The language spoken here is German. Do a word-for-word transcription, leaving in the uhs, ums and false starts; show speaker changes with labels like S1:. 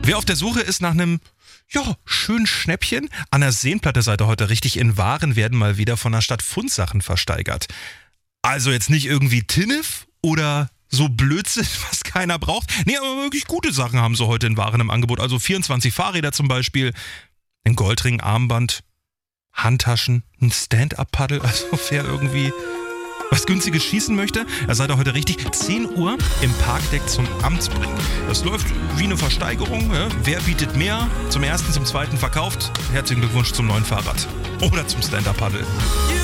S1: Wer auf der Suche ist nach einem, ja, schönen Schnäppchen, an der Seenplatte seid ihr heute richtig. In Waren werden mal wieder von der Stadt Fundsachen versteigert. Also jetzt nicht irgendwie Tinnef oder so Blödsinn, was keiner braucht. Nee, aber wirklich gute Sachen haben sie heute in Waren im Angebot. Also vierundzwanzig Fahrräder zum Beispiel, ein Goldring, Armband, Handtaschen, ein Stand-Up-Paddle. Also wer irgendwie was Günstiges schießen möchte, er seid ihr heute richtig. zehn Uhr im Parkdeck zum Amtsbrink. Das läuft wie eine Versteigerung. Ja? Wer bietet mehr? Zum ersten, zum zweiten verkauft. Herzlichen Glückwunsch zum neuen Fahrrad. Oder zum Stand-Up-Paddle.